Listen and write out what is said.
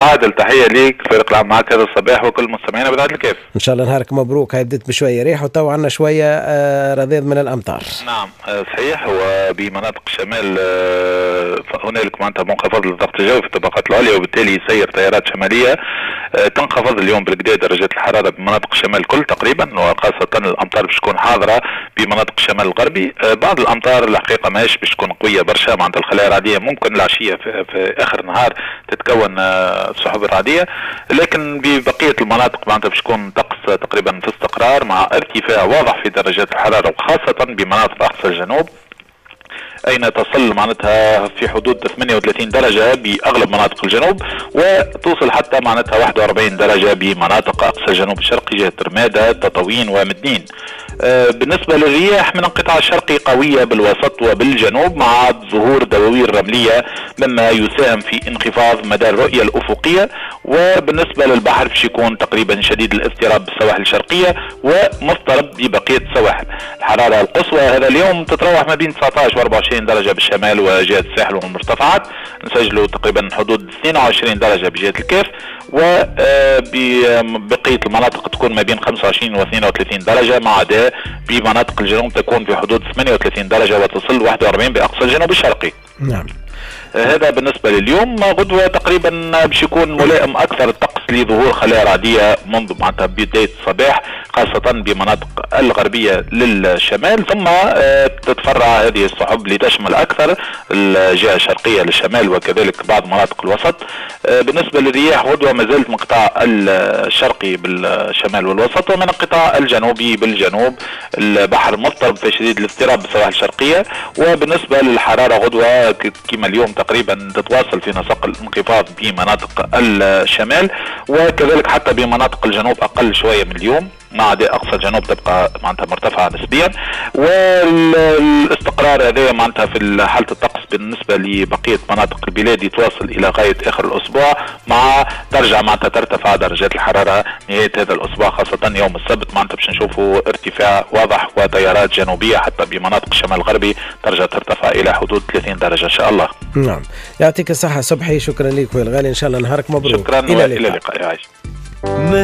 عادل، تحية ليك فريق العمل معك هذا الصباح وكل مستمعينا بإذاعة الكيف. ان شاء الله نهارك مبروك. هاي بدت بشويه ريح وتو عنا شويه رذاذ من الامطار. نعم صحيح. وبمناطق الشمال هنالك معناتها منخفض للضغط الجوي في الطبقات العليا، وبالتالي يسير تيارات شماليه تنخفض اليوم بالكدا درجات الحراره بمناطق الشمال الكل تقريبا، وخاصه الامطار باش تكون حاضره بمناطق الشمال الغربي. بعض الامطار الحقيقه ماهيش باش تكون قويه برشا، معناتها الخلايا الرعديه ممكن العشيه في اخر النهار تتكون السحب الرعديه، لكن ببقيه المناطق معناتها باش تكون طقس تقريبا في استقرار مع ارتفاع واضح في درجات الحراره، وخاصه بمناطق اقصى الجنوب أين تصل معناتها في حدود 38 درجة بأغلب مناطق الجنوب، وتوصل حتى معناتها 41 درجة بمناطق أقصى الجنوب الشرقي جهة رمادة تطاوين ومدنين. بالنسبة للرياح من القطاع الشرقي قوية بالوسط وبالجنوب مع ظهور دواوير رملية مما يساهم في انخفاض مدى الرؤية الأفقية. وبالنسبة للبحر باش يكون تقريبا شديد الاضطراب بالسواحل الشرقية ومضطرب ببقية السواحل. الحرارة القصوى هذا اليوم تتراوح ما بين 19 و 24 درجة بالشمال وجهة الساحل والمرتفعات، نسجلوا تقريبا حدود 22 درجة بجهة الكيف، وبقية المناطق تكون ما بين 25 و 32 درجة، ما عدا بمناطق الجنوب تكون في حدود 38 درجة وتصل 41 بأقصى الجنوب الشرقي. نعم. هذا بالنسبة لليوم. غدوة تقريبا باش يكون ملائم أكثر الطقس لظهور خلايا رعدية منذ معناتها بداية الصباح، خاصة بمناطق الغربية للشمال، ثم تتفرع هذه السحب لتشمل أكثر الجهة الشرقية للشمال وكذلك بعض مناطق الوسط. بالنسبة للرياح غدوة ما زالت من القطاع الشرقي بالشمال والوسط، ومن القطاع الجنوبي بالجنوب البحر مضطرب في شديد الاضطراب بالسواحل الشرقية. وبالنسبة للحرارة غدوة كما اليوم تقريبا تتواصل في نسق الانخفاض بمناطق الشمال، وكذلك حتى بمناطق الجنوب أقل شوية من اليوم، ما عدا أقصى الجنوب تبقى معناتها مرتفعة نسبيا. والاستقرار هذا معناتها في حالة الطقس بالنسبة لبقية مناطق البلاد يتواصل إلى غاية آخر الأسبوع، مع ترجع معناتها ترتفع درجات الحرارة نهاية هذا الأسبوع، خاصة يوم السبت معناتها باش نشوفوا ارتفاع واضح وتيارات جنوبية حتى بمناطق الشمال الغربي ترجع ترتفع إلى حدود 30 درجة إن شاء الله. نعم، يعطيك الصحة صبحي، شكرا لك والغالي، إن شاء الله نهارك مبروك. شكرا، إلى اللقاء.